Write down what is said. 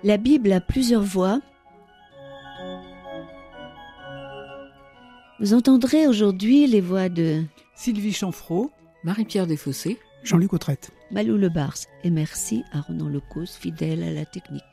La Bible a plusieurs voix. Vous entendrez aujourd'hui les voix de Sylvie Chanfraud, Marie-Pierre Desfossés, Jean-Luc Autrette. Malou Lebars. Et merci à Ronan Lecause, fidèle à la technique.